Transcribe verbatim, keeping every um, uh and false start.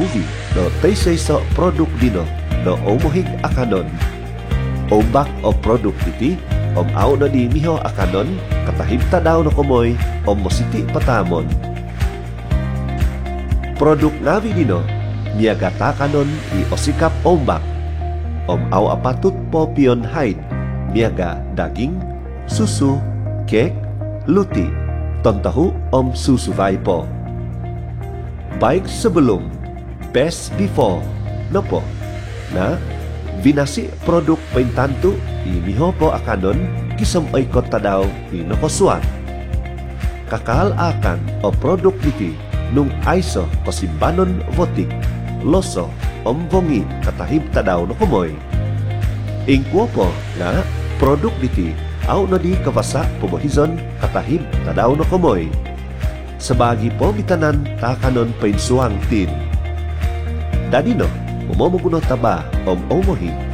movie no taysayso produk dino no omohig akanon. Ombak o produk iti, om ao na di miho akanon, katahibta daw no kumoy, om mositi patamon. Produk navi dino, miyagata kanon i osikap ombak. Om au apatut po pion haid, miyaga daging, susu, kek, luti, tontahu om susuvay po. Baik sebelum, best before, no po, na vinasi produk paintantu imiho po akanon kisam oikot tadaw inokosuan. Kakal akan o produk diti nung aiso kosimbanon votik loso ombongi katahib tadaw no kumoy. Ingkwo po nga produk diti au na di kawasa pumohizon katahib tadaw no kumoy. Sabagi po bitanan takanon painsuang tin. Dadi no, umomuguno taba om omohi